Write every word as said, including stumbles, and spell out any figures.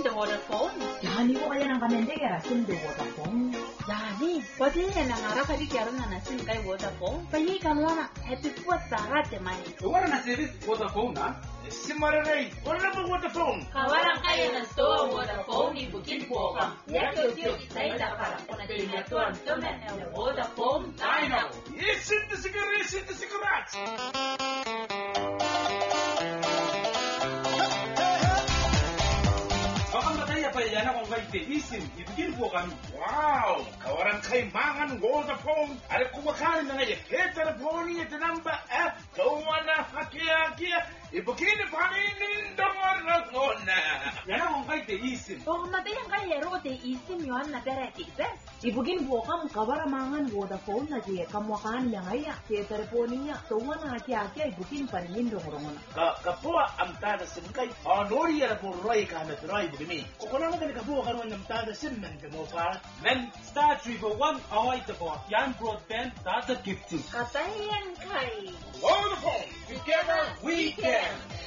SIM the Vodafone. Yani ko kaya nang kamendera SIM the Vodafone. Yani, pwede na nangarap di kaya na SIM kay Vodafone. Payi ka mo na, happy po sa hati man. Wala na service Vodafone ha? Simaranay, wala ba Vodafone? Kawalan kayo ng store Vodafone ni Bukid po ka. Yato tiyo itay da para kung natinatuan tunan ng Vodafone tayo. Isin na sigara, isin na sigurat! Yan akong kay Isim, ibigin po kami. Wow! Kawaran kay mangan Vodafone. Are kumakain na ngayon. Kaya telefoni ito namba F. Kawa na hakia-hakia. Ibigin pa rin damar na ngona. Yan akong kay Isim. Kung matayang kay Hero de Isim yun na deretikes. Ibugin po kam kawaramangan Vodafone na siya kamwakan niya ngaya. Kaya telefoni niya. Tunga na hakia-hakia ibugin pa rin dong-rongon. Kapua ang tada simkay. Anori yan po roy ka na roy bugini. Kukulang ka nikabuha ka naman ng tada sim men mo para. Men star triple one away to po. Yan broadband data gifting. Katayan kay Vodafone. Together we can.